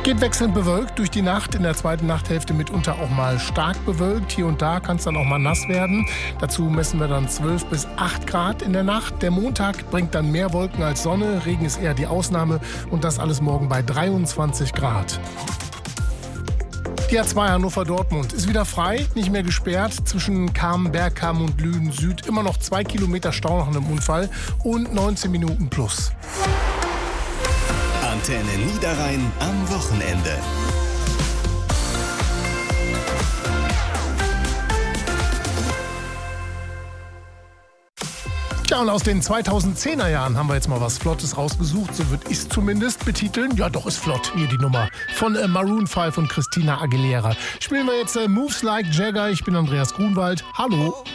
Geht wechselnd bewölkt durch die Nacht, in der zweiten Nachthälfte mitunter auch mal stark bewölkt. Hier und da kann es dann auch mal nass werden. Dazu messen wir dann 12 bis 8 Grad in der Nacht. Der Montag bringt dann mehr Wolken als Sonne. Regen ist eher die Ausnahme und das alles morgen bei 23 Grad. Die A2 Hannover-Dortmund ist wieder frei, nicht mehr gesperrt. Zwischen Kamen, Bergkamen und Lünen Süd immer noch 2 Kilometer Stau nach einem Unfall und 19 Minuten plus. Antenne Niederrhein am Wochenende. Ja, und aus den 2010er Jahren haben wir jetzt mal was Flottes rausgesucht. So würde ich es zumindest betiteln. Ja, doch, ist flott. Hier die Nummer von Maroon 5 und Christina Aguilera. Spielen wir jetzt Moves Like Jagger. Ich bin Andreas Grunwald. Hallo.